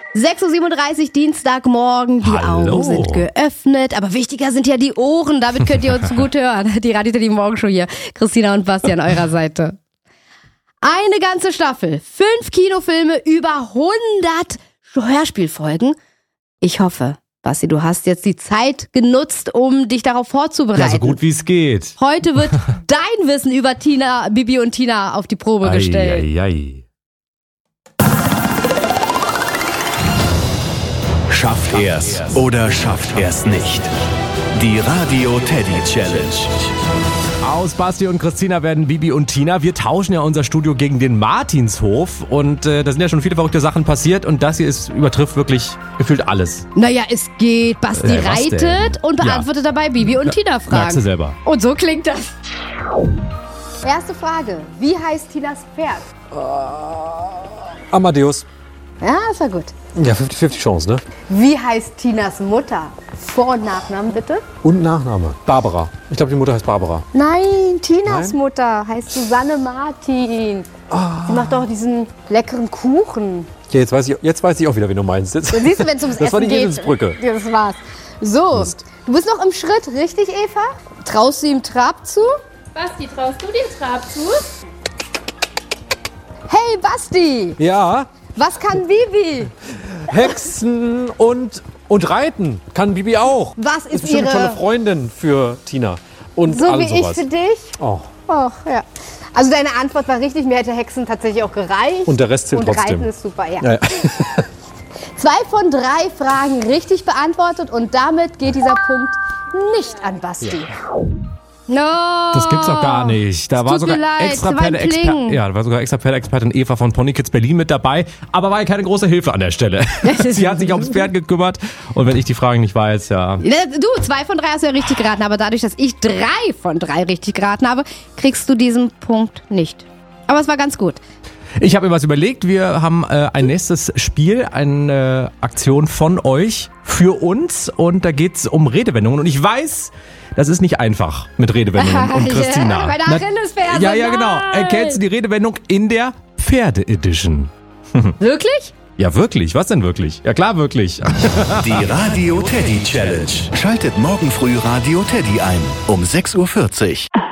6:37 Uhr, Dienstagmorgen, die Hallo. Augen sind geöffnet, aber wichtiger sind ja die Ohren, damit könnt ihr uns gut hören. Die Radio Teddy Morgenshow hier, Christina und Basti an eurer Seite. Eine ganze Staffel, 5 Kinofilme, über 100 Hörspielfolgen. Ich hoffe, Basti, du hast jetzt die Zeit genutzt, um dich darauf vorzubereiten. Ja, so gut wie es geht. Heute wird dein Wissen über Bibi und Tina auf die Probe gestellt. Ei. Schafft er's oder schafft er's nicht? Die Radio Teddy Challenge. Aus Basti und Christina werden Bibi und Tina. Wir tauschen ja unser Studio gegen den Martinshof und da sind ja schon viele verrückte Sachen passiert und das hier übertrifft wirklich gefühlt alles. Naja, es geht. Basti Was reitet denn? und beantwortet dabei Bibi und Tina Fragen. Merkst du selber. Und so klingt das. Erste Frage. Wie heißt Tinas Pferd? Amadeus. Ja, ist ja gut. Ja, 50-50 Chance, ne? Wie heißt Tinas Mutter? Vor- und Nachnamen bitte? Und Nachname. Barbara. Ich glaube, die Mutter heißt Barbara. Nein, Tinas Nein? Mutter heißt Susanne Martin. Sie macht doch diesen leckeren Kuchen. Ja, jetzt weiß ich auch wieder, wen du meinst. Jetzt. Siehst du, wenn es ums Das Essen war die geht. Eselsbrücke. Ja, das war's. So, du bist noch im Schritt, richtig, Eva? Traust du ihm Trab zu? Basti, traust du dem Trab zu? Hey, Basti, Ja, was kann Bibi? Hexen und Reiten kann Bibi auch. Was Ist ist bestimmt eine tolle ihre... Freundin für Tina. Und So all wie ich sowas. für dich? Oh. Och, ja. Also deine Antwort war richtig, mir hätte Hexen tatsächlich auch gereicht. Und der Rest zählt Und trotzdem. Reiten ist super, ja. Ja, ja. 2 von 3 Fragen richtig beantwortet und damit geht dieser Punkt nicht an Basti. No, Das gibt's doch gar nicht. Da war tut sogar mir leid, extra das war ein Kling. da war sogar extra Pferdeexpertin Eva von Ponykids Berlin mit dabei, aber war ja keine große Hilfe an der Stelle. Sie hat sich ums Pferd gekümmert und wenn ich die Fragen nicht weiß, ja. Du, 2 von 3 hast du ja richtig geraten, aber dadurch, dass ich 3 von 3 richtig geraten habe, kriegst du diesen Punkt nicht. Aber es war ganz gut. Ich habe mir was überlegt. Wir haben ein nächstes Spiel, eine Aktion von euch für uns und da geht's um Redewendungen und ich weiß, das ist nicht einfach mit Redewendungen und Christina. Ja, bei der Achillesferse, Ja, genau. nein. Erkennst du die Redewendung in der Pferde-Edition? Wirklich? Ja, wirklich. Was denn wirklich? Ja, klar, wirklich. Die Radio Teddy Challenge. Schaltet morgen früh Radio Teddy ein um 6:40 Uhr.